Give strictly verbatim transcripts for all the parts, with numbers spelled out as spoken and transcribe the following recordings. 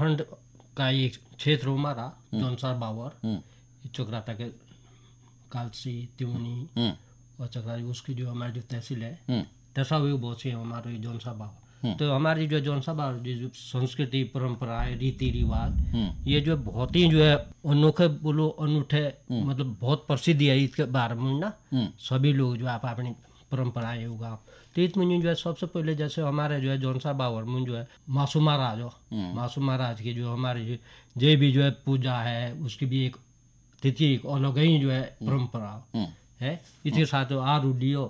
झारखंड का एक क्षेत्र हमारा जौनसार बावर चक्राता के कालसी त्योनी और चक्रारी उसकी जो हमारी जो तहसील है तैसा हुई बहुत सी हमारे जौनसा बावर। तो हमारी जो जौनसा बावर जो संस्कृति परंपराएं रीति रिवाज ये जो बहुत ही जो है अनोखे बोलो अनूठे मतलब बहुत प्रसिद्ध है इसके बारे में ना सभी लोग जो आप अपनी परंपराएं होगा। तो इसमें जो है सबसे पहले जैसे हमारे जो है जौनसा बावर में जो है मासू महाराज हो मासू महाराज की जो हमारी जो भी जो है पूजा है उसकी भी एक तिथि एक अलग ही जो है परंपरा है। इसके साथ आरूडियो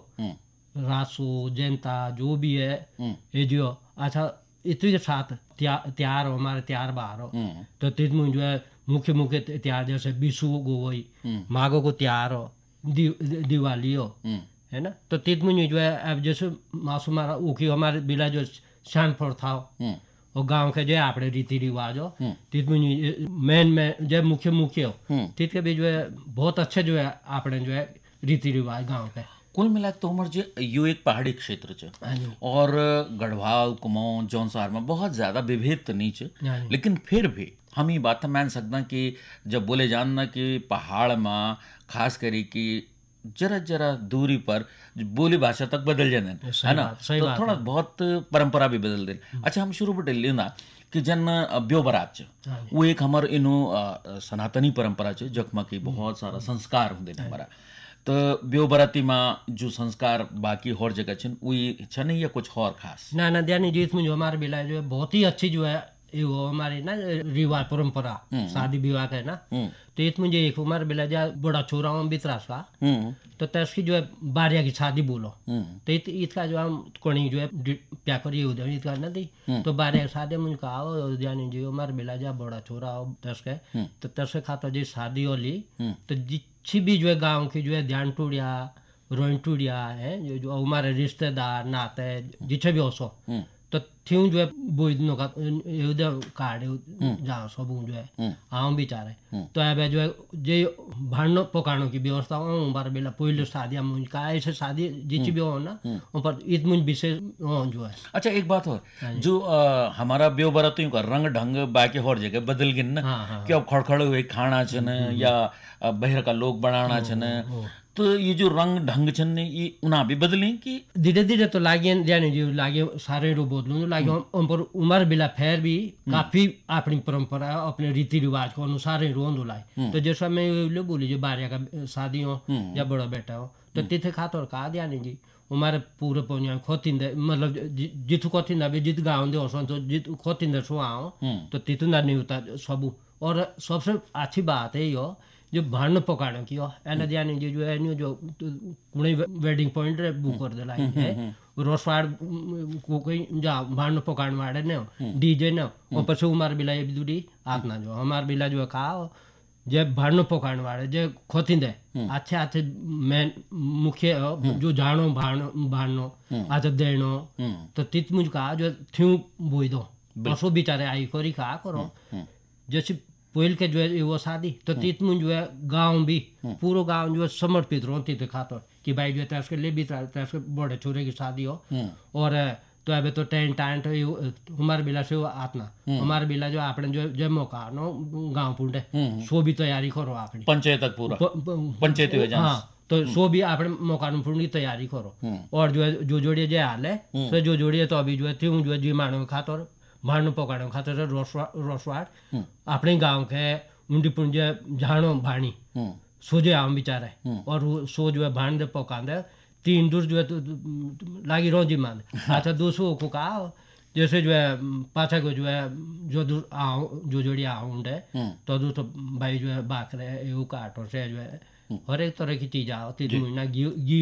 रासो जनता जो भी है ये जो अच्छा इसके साथ त्योहार हमारे त्योहार बाहर हो तो तिसमें जो है मुख्य मुख्य त्योहार जैसे विशु गोवई माघो को त्योहार हो दि, दिवाली हो है ना। तो तिसमें जो है अब जैसे मासू मारा उकी हमारे बिला जो शान प्रथा हो और गांव के जो आपने रीति रिवाज हो तिसमें मेन में जो मुख्य मुख्य हो तिसके भी जो है बहुत अच्छे जो है आपने जो है रीति रिवाज गाँव के कुल मिला तो उमर जी यो एक पहाड़ी क्षेत्र च और गढ़वाल कुमाऊं जौनसार में बहुत ज्यादा विभेद तो नहीं च लेकिन फिर भी हम ये बात मान सकते कि जब बोले जानना कि पहाड़ में खास करी कि जरा जरा दूरी पर बोली भाषा तक बदल जाने है ना तो थोड़ा बहुत परंपरा भी बदल दे। अच्छा हम शुरू बटे लेना कि जन ब्यो बरात वो एक हमार इनो सनातनी परंपरा च जखमा की बहुत सारा संस्कार होंगे हमारा तो ब्यो बराती में जो संस्कार बाकी और जगह छन वही छन या कुछ और खास ना ना ध्यान जी इसमें जो हमारे बिला जो है बहुत ही अच्छी जो है वो हमारी ना रिवाज परंपरा शादी विवाह का है ना तो इसमें जो एक हमारे बिला जो बड़ा छोरा बितरास का तो तस्की जो है बारिया की शादी बोलो तो इत, इसका जो हम कोणी जो है प्या करिए उधर इसका ना दी तो बारिया शादी मुझे कहा जानी जी हमारे बिला जो बड़ा छोरा तस्के तो तस्के खाता जी शादी होली तो जिच्छी भी जो है गाँव की जो है ध्यान टूड़िया रोइन टूड़िया है जो, जो हमारे रिश्तेदार नाते जिच्छे भी हो तो थ्यू जो है बोइदनो का युद्ध काढ़े जहाँ सब जो है आऊँ बिचारे तो अब जो है जे भाड़नो पकानो की व्यवस्था हो बार बेला पहले शादी मुझ का ऐसे शादी जिची भी हो ना पर इत मुझ विशेष जो है। अच्छा एक बात हो जो आ, हमारा ब्यो बरातियों का रंग ढंग बाकी और जगह बदल गए ना कि अब खड़खड़े हुए खाना छन या बहर का लोग बनाना छन तो ये जो रंग ढंग छन ये उना भी बदले कि धीरे धीरे तो लागे जाने जो लागे सारे रो बदलू लागे हम पर उम्र बिला फेर भी काफी अपनी परंपरा अपने रीति रिवाज के अनुसार ही रोन लाए। तो जैसा मैं ले बोली जो बारिया का शादी हो या बड़ा बेटा हो तो तिथे खातर कहा दिया नहीं जी हमारे पूरे पौनिया खोतिंदे मतलब जितु खोतिंदा भी जित गाँव दे हो तो जित खोतिंदे सो आओ तो तितुंदा नहीं होता सबू। और सबसे अच्छी बात है यो जो भाड़न पकाने की हो एना जाने जो है न्यू जो कुणे वेडिंग पॉइंट रे बुक कर देला है रोसवाड़ को कोई जा भाड़न पकाने वाले ने डीजे ने और पछे उमार बिला ये दूरी आतना जो हमार बिला जो खाओ जे भाड़न पकाने वाले जे खोतिंदे अच्छे अच्छे मैं मुख्य जो जानो भाड़नो भाड़नो अच्छा देनो तो तित मुझ का जो थ्यू बोई दो बसो बेचारे आई करी कहा करो जैसे पहल के जो है वो शादी तो तीत में जो है गांव भी पूरा गांव जो है समर्पित रहो तीत खातर कि भाई जो है उसके ले भी उसके बड़े छोरे की शादी हो और तो अबे तो टेंट टांट हमारे बिला से आतना हमारे बिला जो आपने जो जब मौका नो गाँव पुंडे सो भी तैयारी करो आपने पंचायत तक पूरा पंचायत हाँ तो सो भी आपने मौका की तैयारी करो और जो है जो जोड़िए जे हाल है तो जो जोड़िए तो अभी जो है त्यों जो है जी मानो खातर भाड़न पकाने खातर रोसवाड़ अपने गांव के उंडी पुंजे झाड़ो भाणी सोजे आम बिचारे और सो जो है भाण दे पकांदे तीन दूर जो है तो लागी रोजी मान अच्छा दूसरों को कहा जैसे जो है पाछा को जो है जो दूर आओ जो जोड़ी आउंडे तो दूर तो भाई जो है बाकरे एवं काटो से जो है हर एक तरह की चीज आओ तीन महीना घी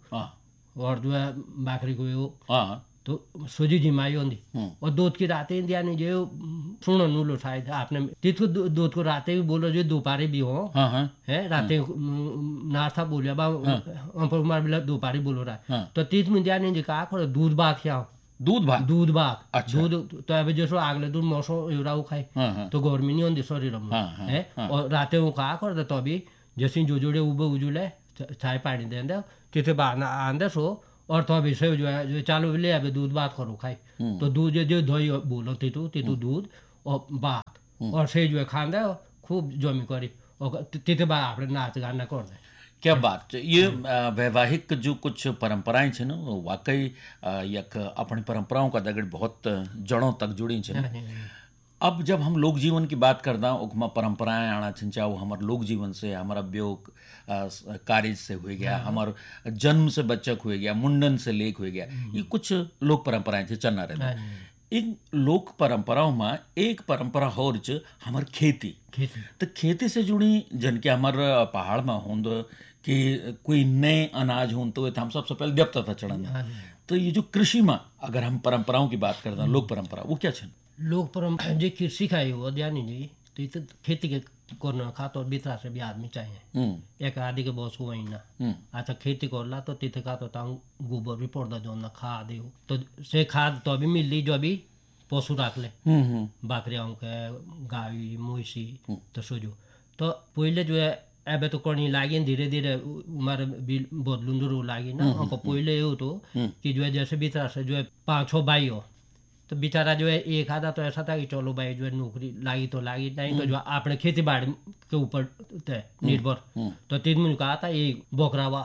और जो है बाकरी को तो सोजी जिमाई होंगी और दूध की रातें इंडिया ने जो सुनो नूलो शायद आपने तिथु दूध को रातें भी बोलो जो दोपहरी भी हो है रातें नाश्ता बोलिया बा हमारे बिला दोपहरी बोलो रहा तो तीस में इंडिया ने कहा करो दूध भात क्या दूध भात दूध भात दूध तो अभी जैसे आगले दूध मौसम एवरा खाए तो गर्मी नहीं होती शरीर में है और रातें वो कहा कर दे तो अभी जैसे जो जोड़े उबे उजुले चाय पानी देंगे तिथे बाहर आंदे सो और तो अभी से जो है जो चालू ले अभी दूध बात करो खाई तो दूध जो धोई बोलो तीतू तीतू दूध और भात और से जो है खांदा खूब जमी करी और तिथे बाद આપણે નાચ ગાના करते। क्या बात है। ये अ, वैवाहिक जो कुछ परंपराएं छे ना वो वाकई अ, यक अपनी परंपराओं का दगड़ बहुत जड़ों तक जुड़ी छे ना। अब जब हम लोक जीवन की बात करदा ओकमा परंपराएं आना छन चाहे वो हमार लोक जीवन से हमारा ब्योग कार्य से हुए गया, हमार जन्म से बच्चक हुए गया, मुंडन से लेख हुए गया, ये कुछ लोक परंपराएं थे चलना रहता। इन लोक परंपराओं में एक परंपरा और च हमार खेती खेती तो खेती से जुड़ी जन के हमार पहाड़ में होंद कि कोई नए अनाज हों तो हम सबसे पहले देवता था चढ़ाना। तो ये जो कृषि में अगर हम परंपराओं की बात करते हैं लोक परंपरा वो क्या छन? लोक परंपरा जे कृषि का हो ध्यान जी तो ये तो खेती के करना खा तो भीतर से भी आदमी चाहिए एक आदि के बॉस को वही ना। अच्छा खेती करला तो तिथे का तो ताऊ गोबर भी पड़ जो ना खाद हो तो से खाद तो अभी मिल ली जो अभी पशु रख ले बकरियों के गाय मोसी तो सोचो तो पहले जो है एबे तो करनी लागी धीरे धीरे उम्र बदलू लागी ना हमको पहले ये तो कि जो है जैसे भीतर से जो है पाँच छः भाई हो तो बेचारा जो है एक आधा तो ऐसा था कि चलो भाई जो है नौकरी लागी तो लागी नहीं तो जो आपने खेती बाड़ी के ऊपर निर्भर तो तीन दिन कहा था एक बोकरावा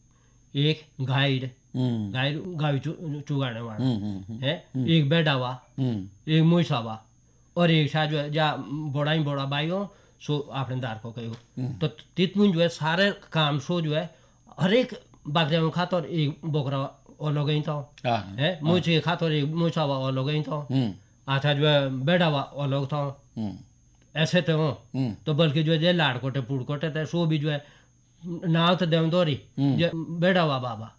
एक गाय गाय गाय चुगाने वाला है एक बेडावा एक मोसावा और एक सा जो है जा बड़ा ही बड़ा भाई हो सो आपने दार को कहो तो तीन जो है सारे काम सो जो है हर एक बागरे खा तो एक बोकरा अलग ही था है मुझे खा तो एक मोसावा अलग ही था अच्छा जो है बेडावा अलग था ऐसे तो हो तो बल्कि जो है लाड़ कोटे पुड़ कोटे थे सो भी जो है नाव तो देव दौरी बेडावा बाबा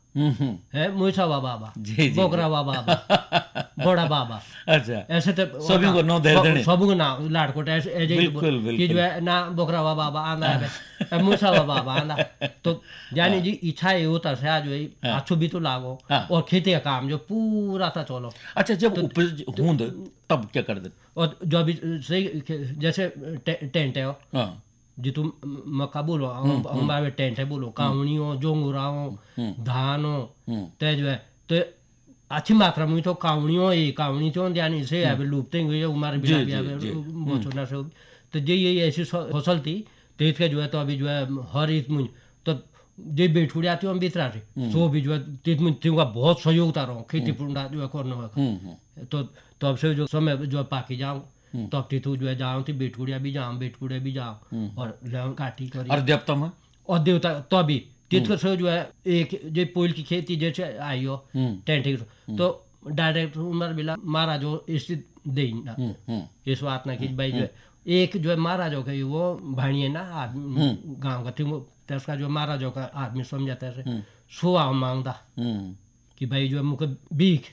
है मोसावा बाबा बोकरावा बाबा बड़ा बाबा अच्छा ऐसे तो सभी को नाम दे देने सब को नाम लाड़कोट ऐसे ऐसे बिल्कुल बिल्कुल कि जो है ना बोकरावा बाबा आंदा है मोसावा बाबा आंदा तो जानी जी इच्छा ये होता है जो है अच्छो भी तो लागो और खेती का काम जो पूरा था चलो। अच्छा जब उपज होंद तब क्या कर दे और जो अभी सही जैसे टेंट है जी तुम मक्का बोलो हमारे टेंट है बोलो काउनी हो जोंगुरा हो धान हो ते जो है तो अच्छी मात्रा में तो काउनी हो ये काउनी तो यानी से अब लूपते हुए उम्र बिना भी अब छोड़ना से तो जे ये ऐसी फसल थी तो इसके जो है तो अभी जो है हर ईद मुझ तो जे बेटुड़ी आती हो हम भीतरा से सो भी जो है तीस मुझ का बहुत सहयोगता रहो खेती पुंडा जो है करने में तो तब से जो समय जो है पाकी जाऊँ तब तीतू जो है जाऊँ थी बेटकुड़िया भी जाऊँ बेटकुड़े भी जाऊँ और लेवन काटी करी और देवता में और देवता तभी तीत से जो है एक जो पोल की खेती जैसे आई हो टेंट तो डायरेक्ट उम्र बिला महाराजो स्थित देना इस बात ना कि भाई जो है एक जो है महाराजों का वो भाणिए ना आदमी गाँव का थी उसका जो महाराजों का आदमी समझाता है सो आओ मांगता कि भाई जो है मुझे बीख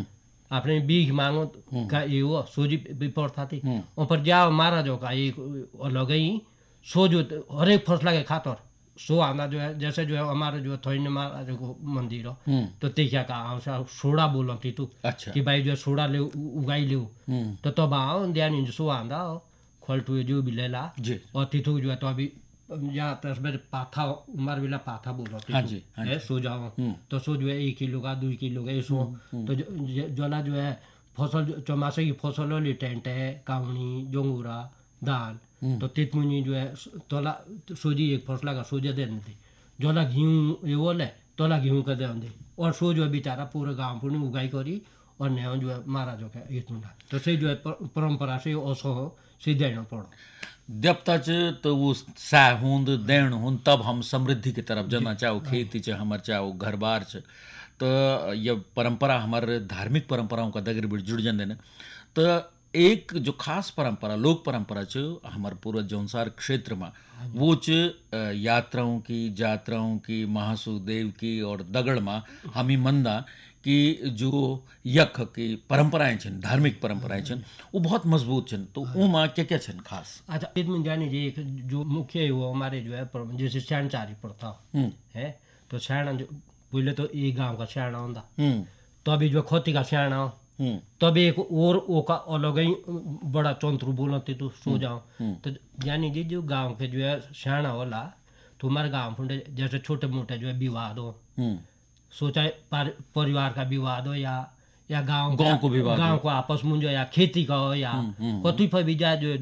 आपने बीघ मांगो का ये वो सोजी भी पड़ता थी और पर जाओ महाराजों का एक अलग ही सो जो हर एक फसला के खातर सो आना जो है जैसे जो है हमारे जो थोड़ी महाराजों को मंदिर हो तो तीखा का आओ सोडा बोलो थी तू कि भाई जो सोडा ले उगाई ले तो तब आओ ध्यान सो आंदा खोलटू जो भी ले ला और तीथू जो है तो अभी यहाँ तस्वीर पाथा उम्र बिला पाथा बोलो है सो जाओ तो सो जो है एक किलो का दो किलो का सो तो जोला जो है फसल चौमासे की फसल वाली टेंट है काउनी जोंगुरा दाल तो तितमुनी जो है तोला सोजी एक फसला का सोजा दे थी जोला गेहूँ ये बोले तोला गेहूँ का दे दे और सो जो है बेचारा पूरे गाँव पूरी उगाई करी और नया जो है महाराजों का इतना तो सही जो है परंपरा से असो हो से देना पड़ो देवता च तो वो सा होंद देण होंद तब हम समृद्धि की तरफ जाना चाहो खेती च हमार चाहो घर बार च तो ये परंपरा हमारे धार्मिक परंपराओं का दगर भी जुड़ जाते ना तो एक जो खास परंपरा लोक परंपरा च हमारे पूरे जौनसार क्षेत्र में वो च यात्राओं की यात्राओं की महासुदेव की और दगड़ में हमी मंदा कि जो यख की परंपराएं छन धार्मिक परंपराएं छन वो बहुत मजबूत छन तो उमा क्या क्या छन खास। अच्छा इसमें जानी जी एक जो मुख्य है वो हमारे जो है जैसे श्याणचारी प्रथा है तो श्याणा जो पहले तो एक गांव का श्याणा होता तो अभी जो खोती का श्याणा हो तब एक और ओका अलग ही बड़ा चौंतरू बोलते तो सो जाओ तो जानी जी जो गाँव के जो है श्याणा होला तो हमारे गाँव जैसे छोटे मोटे जो है विवाद हो सोचा परिवार का विवाद हो या या गांव गांव को विवाद गांव को आपस में जो या खेती का हो या कतुई पर भी जा जो